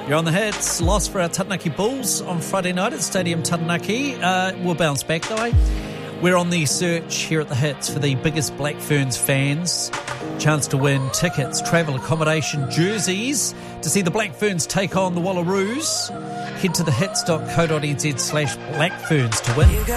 You're on the Hits. Loss for our Taranaki Bulls on Friday night at Stadium Taranaki. We'll bounce back though. We're on the search here at the Hits for the biggest Black Ferns fans. Chance to win tickets, travel, accommodation, jerseys to see the Black Ferns take on the Wallaroos. Head to thehits.co.nz/Black Ferns to win.